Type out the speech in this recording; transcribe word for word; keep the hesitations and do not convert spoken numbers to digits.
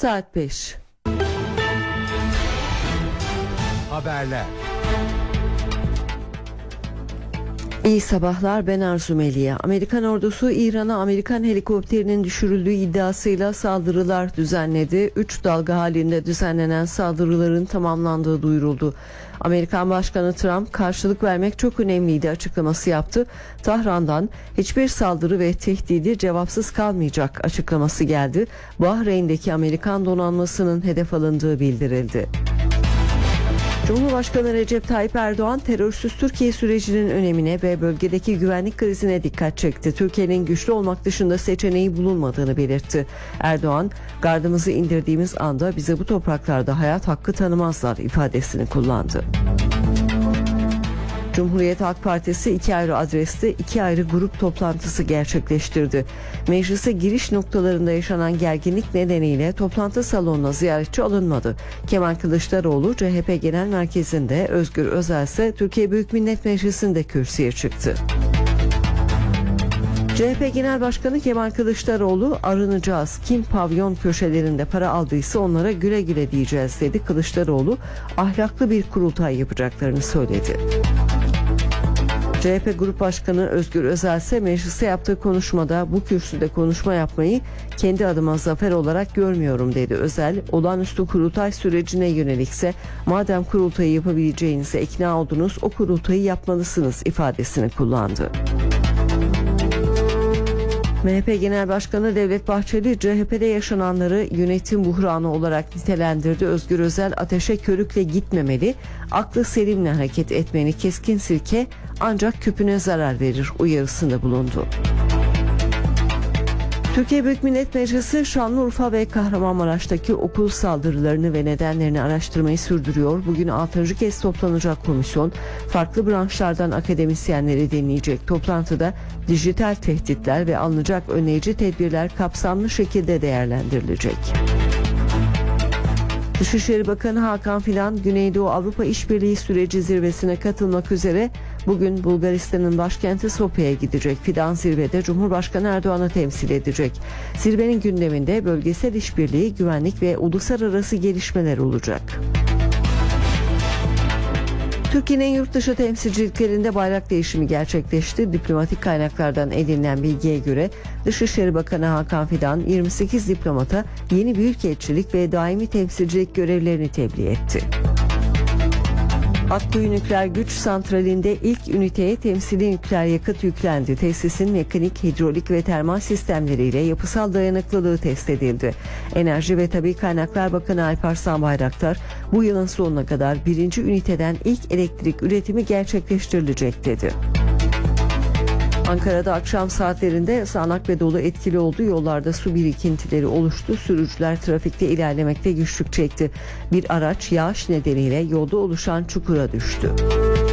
Saat beş. Haberler. İyi sabahlar, ben Arzu Meliye. Amerikan ordusu İran'a Amerikan helikopterinin düşürüldüğü iddiasıyla saldırılar düzenledi. Üç dalga halinde düzenlenen saldırıların tamamlandığı duyuruldu. Amerikan Başkanı Trump karşılık vermek çok önemliydi açıklaması yaptı. Tahran'dan hiçbir saldırı ve tehdidi cevapsız kalmayacak açıklaması geldi. Bahreyn'deki Amerikan donanmasının hedef alındığı bildirildi. Cumhurbaşkanı Recep Tayyip Erdoğan terörsüz Türkiye sürecinin önemine ve bölgedeki güvenlik krizine dikkat çekti. Türkiye'nin güçlü olmak dışında seçeneği bulunmadığını belirtti. Erdoğan, "Gardımızı indirdiğimiz anda bize bu topraklarda hayat hakkı tanımazlar" ifadesini kullandı. Cumhuriyet Halk Partisi iki ayrı adreste iki ayrı grup toplantısı gerçekleştirdi. Meclise giriş noktalarında yaşanan gerginlik nedeniyle toplantı salonuna ziyaretçi alınmadı. Kemal Kılıçdaroğlu C H P Genel Merkezi'nde, Özgür Özel ise Türkiye Büyük Millet Meclisi'nde kürsüye çıktı. C H P Genel Başkanı Kemal Kılıçdaroğlu, "Arınacağız, kim pavyon köşelerinde para aldıysa onlara güle güle diyeceğiz" dedi. Kılıçdaroğlu, ahlaklı bir kurultay yapacaklarını söyledi. C H P Grup Başkanı Özgür Özel ise mecliste yaptığı konuşmada "Bu kürsüde konuşma yapmayı kendi adıma zafer olarak görmüyorum" dedi. Özel, olağanüstü kurultay sürecine yönelikse "Madem kurultayı yapabileceğinize ikna oldunuz, o kurultayı yapmalısınız" ifadesini kullandı. M H P Genel Başkanı Devlet Bahçeli, C H P'de yaşananları yönetim buhranı olarak nitelendirdi. Özgür Özel, "Ateşe körükle gitmemeli, aklı selimle hareket etmeni keskin sirke ancak küpüne zarar verir" uyarısında bulundu. Türkiye Büyük Millet Meclisi Şanlıurfa ve Kahramanmaraş'taki okul saldırılarını ve nedenlerini araştırmayı sürdürüyor. Bugün altıncı kez toplanacak komisyon farklı branşlardan akademisyenleri dinleyecek. Toplantıda dijital tehditler ve alınacak önleyici tedbirler kapsamlı şekilde değerlendirilecek. Dışişleri Bakanı Hakan Fidan, Güneydoğu Avrupa İşbirliği Süreci zirvesine katılmak üzere bugün Bulgaristan'ın başkenti Sofya'ya gidecek. Fidan zirvede Cumhurbaşkanı Erdoğan'ı temsil edecek. Zirvenin gündeminde bölgesel işbirliği, güvenlik ve uluslararası gelişmeler olacak. Türkiye'nin yurt dışı temsilciliklerinde bayrak değişimi gerçekleşti. Diplomatik kaynaklardan edinilen bilgiye göre Dışişleri Bakanı Hakan Fidan yirmi sekiz diplomata yeni büyükelçilik ve daimi temsilcilik görevlerini tebliğ etti. Akkuyu Nükleer Güç Santrali'nde ilk üniteye temsili nükleer yakıt yüklendi. Tesisin mekanik, hidrolik ve termal sistemleriyle yapısal dayanıklılığı test edildi. Enerji ve Tabii Kaynaklar Bakanı Alparslan Bayraktar, "Bu yılın sonuna kadar birinci üniteden ilk elektrik üretimi gerçekleştirilecek" dedi. Ankara'da akşam saatlerinde sağanak ve dolu etkili oldu. Yollarda su birikintileri oluştu. Sürücüler trafikte ilerlemekte güçlük çekti. Bir araç yağış nedeniyle yolda oluşan çukura düştü.